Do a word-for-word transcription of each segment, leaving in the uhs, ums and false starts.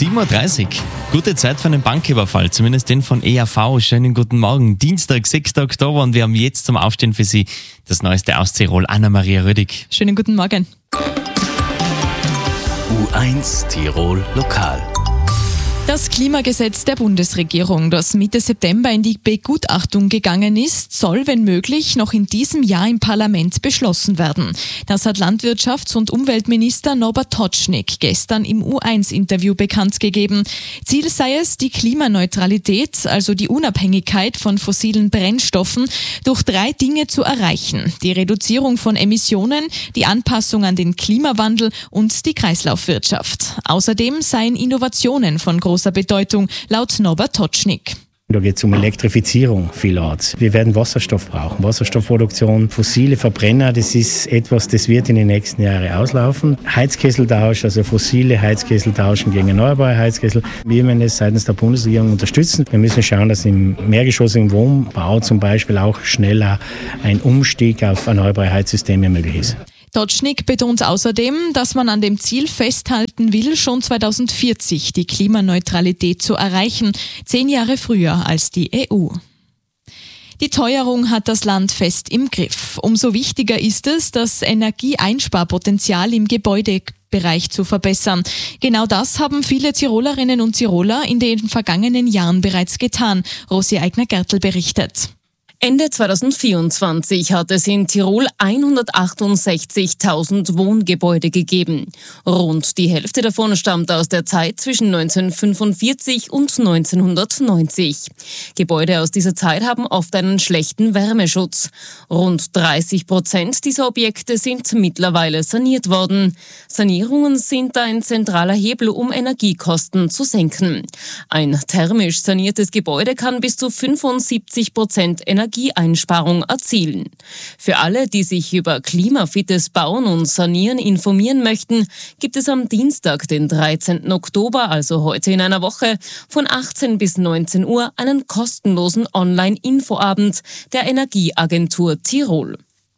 sieben Uhr dreißig. Gute Zeit für einen Banküberfall, zumindest den von E R V. Schönen guten Morgen. Dienstag, sechster Oktober und wir haben jetzt zum Aufstehen für Sie das Neueste aus Tirol. Anna-Maria Rödig. Schönen guten Morgen. U eins Tirol Lokal. Das Klimagesetz der Bundesregierung, das Mitte September in die Begutachtung gegangen ist, soll, wenn möglich, noch in diesem Jahr im Parlament beschlossen werden. Das hat Landwirtschafts- und Umweltminister Norbert Totschnig gestern im U eins Interview bekannt gegeben. Ziel sei es, die Klimaneutralität, also die Unabhängigkeit von fossilen Brennstoffen, durch drei Dinge zu erreichen. Die Reduzierung von Emissionen, die Anpassung an den Klimawandel und die Kreislaufwirtschaft. Außerdem seien Innovationen von großer Bedeutung, laut Norbert Totschnig. Da geht es um Elektrifizierung vielerorts. Wir werden Wasserstoff brauchen. Wasserstoffproduktion, fossile Verbrenner, das ist etwas, das wird in den nächsten Jahren auslaufen. Heizkesseltausch, also fossile Heizkessel tauschen gegen erneuerbare Heizkessel. Wir werden es seitens der Bundesregierung unterstützen. Wir müssen schauen, dass im mehrgeschossigen Wohnbau zum Beispiel auch schneller ein Umstieg auf erneuerbare Heizsysteme möglich ist. Totschnig betont außerdem, dass man an dem Ziel festhalten will, schon zweitausendvierzig die Klimaneutralität zu erreichen, zehn Jahre früher als die E U. Die Teuerung hat das Land fest im Griff. Umso wichtiger ist es, das Energieeinsparpotenzial im Gebäudebereich zu verbessern. Genau das haben viele Tirolerinnen und Tiroler in den vergangenen Jahren bereits getan. Rosi Eigner-Gertl berichtet. Ende zweitausendvierundzwanzig hat es in Tirol hundertachtundsechzigtausend Wohngebäude gegeben. Rund die Hälfte davon stammt aus der Zeit zwischen neunzehnhundertfünfundvierzig und neunzehnhundertneunzig. Gebäude aus dieser Zeit haben oft einen schlechten Wärmeschutz. Rund dreißig Prozent dieser Objekte sind mittlerweile saniert worden. Sanierungen sind ein zentraler Hebel, um Energiekosten zu senken. Ein thermisch saniertes Gebäude kann bis zu fünfundsiebzig Prozent Energie Energieeinsparung erzielen. Für alle, die sich über klimafittes Bauen und Sanieren informieren möchten, gibt es am Dienstag, den dreizehnten Oktober, also heute in einer Woche, von achtzehn bis neunzehn Uhr einen kostenlosen Online-Infoabend der Energieagentur Tirol.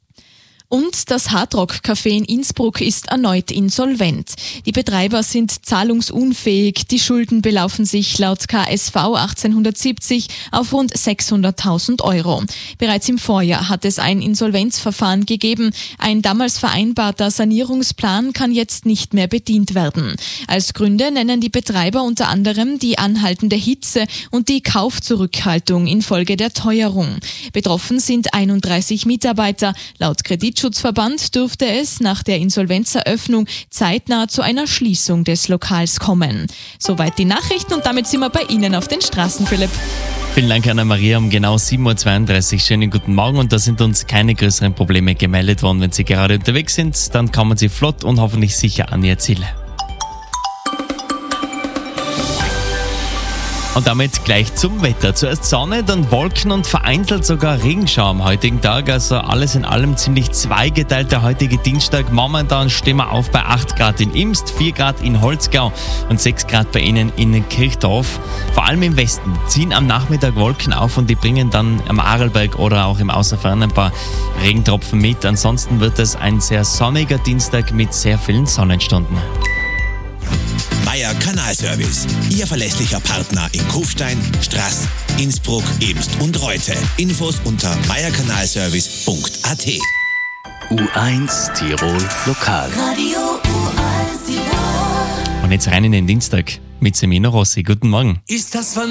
Und das Hardrock Café in Innsbruck ist erneut insolvent. Die Betreiber sind zahlungsunfähig. Die Schulden belaufen sich laut K S V achtzehnhundertsiebzig auf rund sechshunderttausend Euro. Bereits im Vorjahr hat es ein Insolvenzverfahren gegeben. Ein damals vereinbarter Sanierungsplan kann jetzt nicht mehr bedient werden. Als Gründe nennen die Betreiber unter anderem die anhaltende Hitze und die Kaufzurückhaltung infolge der Teuerung. Betroffen sind einunddreißig Mitarbeiter. Laut Kreditschutzverband dürfte es nach der Insolvenzeröffnung zeitnah zu einer Schließung des Lokals kommen. Soweit die Nachrichten und damit sind wir bei Ihnen auf den Straßen, Philipp. Vielen Dank, Anna-Maria. Um genau sieben Uhr zweiunddreißig. Schönen guten Morgen und da sind uns keine größeren Probleme gemeldet worden. Wenn Sie gerade unterwegs sind, dann kommen Sie flott und hoffentlich sicher an Ihr Ziel. Und damit gleich zum Wetter. Zuerst Sonne, dann Wolken und vereinzelt sogar Regenschauer am heutigen Tag. Also alles in allem ziemlich zweigeteilt der heutige Dienstag. Momentan stehen wir auf bei acht Grad in Imst, vier Grad in Holzgau und sechs Grad bei Ihnen in Kirchdorf. Vor allem im Westen ziehen am Nachmittag Wolken auf und die bringen dann am Arlberg oder auch im Außerfern ein paar Regentropfen mit. Ansonsten wird es ein sehr sonniger Dienstag mit sehr vielen Sonnenstunden. Meier Kanalservice, Ihr verlässlicher Partner in Kufstein, Straß, Innsbruck, Imst und Reute. Infos unter meier kanalservice punkt a t. U eins Tirol Lokal. Radio U eins Tirol. Und jetzt rein in den Dienstag mit Semino Rossi. Guten Morgen. Ist das